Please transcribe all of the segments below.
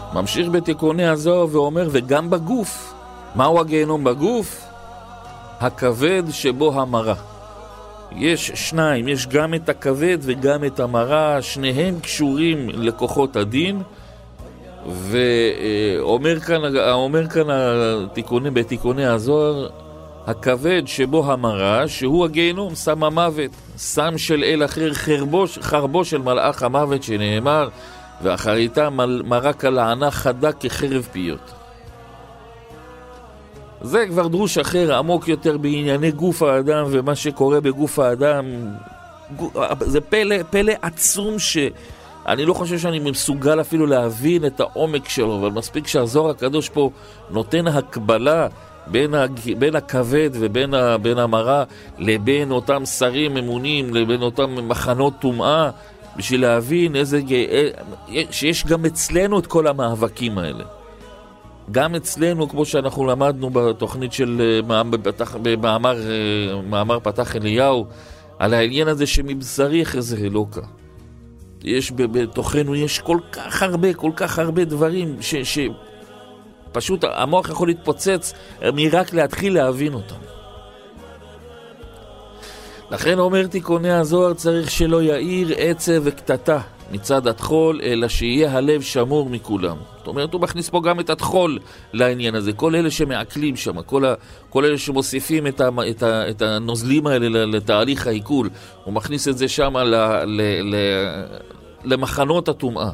ממשיך בתיקוני הזוהר ואומר, וגם בגוף. מהו הגיהנום בגוף? הכבד שבו המרה. יש שניים, יש גם את הכבד וגם את המרה, שניהם קשורים לכוחות הדין, ואומר כאן בתיקוני הזוהר, הכבד שבו המרה, שהוא הגיהנום, סם המוות, סם של אל אחר, חרבו של מלאך המוות, שנאמר, ואחריתה מרה כלענה חדה כחרב פיות. זה כבר דרוש אחר, עמוק יותר בענייני גוף האדם ומה שקורה בגוף האדם. זה פלא עצום שאני לא חושב שאני מסוגל אפילו להבין את העומק שלו, אבל מספיק שהזוהר הקדוש פה נותן הקבלה בין הכבד ובין המרה לבין אותם שרים אמונים, לבין אותם מחנות טומאה, בשביל להבין שיש גם אצלנו את כל המאבקים האלה. גם אצלנו, כמו שאנחנו למדנו בתוכנית של מאמר פתח אליהו, על העניין הזה שמבשרי חזה אלוקה. יש בתוכנו, יש כל כך הרבה דברים שפשוט המוח יכול להתפוצץ מרק להתחיל להבין אותם. לכן אומר תיקוני הזוהר, צריך שלא יאיר עצב וקטטה מצד התחול, אלא שיהיה הלב שמור מכולם. זאת אומרת, הוא מכניס פה גם את התחול לעניין הזה. כל אלה שמעכלים שם, כל אלה שמוסיפים את הנוזלים האלה לתהליך העיכול, הוא מכניס את זה שם למחנות הטומאה.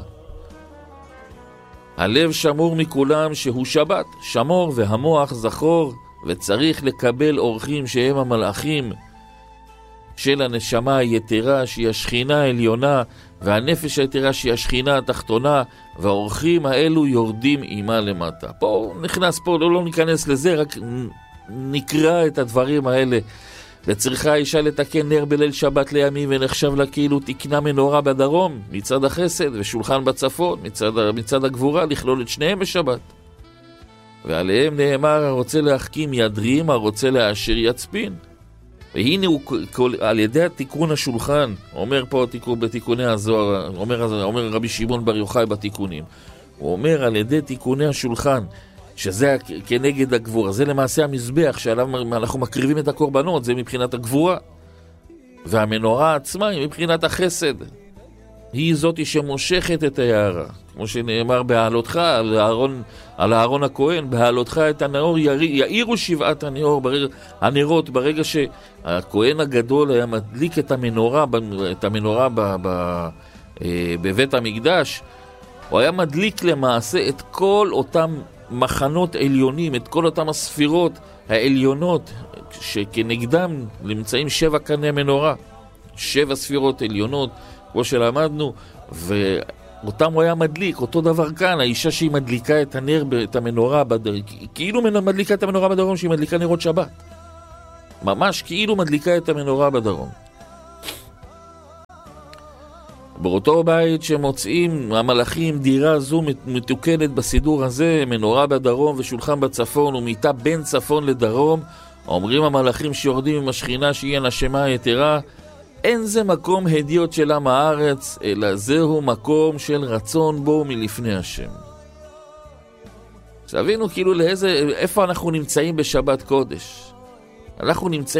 הלב שמור מכולם שהוא שבת, שמור, והמוח זכור, וצריך לקבל אורחים שהם המלאכים של הנשמה היתרה, שהיא השכינה העליונה, והנפש היתרה שהיא השכינה התחתונה, והאורחים האלו יורדים עימה למטה. פה נכנס, פה לא ניכנס לזה, רק נקרא את הדברים האלה. וצריכה האישה לתקן נר בליל שבת לימים, ונחשב לה כאילו תקנה מנורה בדרום מצד החסד, ושולחן בצפון מצד הגבורה, לכלול את שניהם בשבת. ועליהם נאמר, הרוצה להחכים ידרים, הרוצה להעשיר יצפין. והנה הוא, על ידי התיקון השולחן, אומר פה בתיקוני הזוהר, אומר רבי שמעון בר יוחאי בתיקונים, הוא אומר על ידי תיקוני השולחן, שזה כנגד הגבורה, זה למעשה המזבח שעליו אנחנו מקריבים את הקורבנות, זה מבחינת הגבורה, והמנורה עצמה היא מבחינת החסד, היא זאתי שמושכת את היערה, כמו שנאמר בהעלותך על אהרון הכהן, בהעלותך את הנאור יאירו שבעת הנרות, ברגע שהכהן הגדול היה מדליק את המנורה בבית המקדש, הוא היה מדליק למעשה את כל אותם מחנות עליונים, את כל אותם הספירות העליונות, שכנגדם נמצאים 7 קני מנורה, 7 ספירות עליונות, כמו שלמדנו, ואותם הוא היה מדליק. אותו דבר כאן, האישה שהיא מדליקה את הנר, את המנורה, כאילו מדליקה את המנורה בדרום, שהיא מדליקה נרות שבת. ממש כאילו מדליקה את המנורה בדרום. באותו בית שמוצאים המלאכים דירה זו מתוקנת בסידור הזה, מנורה בדרום ושולחן בצפון ומיטה בין צפון לדרום, אומרים המלאכים שיורדים עם השכינה שהיא הנשמה היתרה, אין זה מקום הדיוט של עם הארץ, אלא זהו מקום של רצון בו מלפני השם. תבינו כאילו איפה אנחנו נמצאים בשבת קודש. אנחנו נמצאים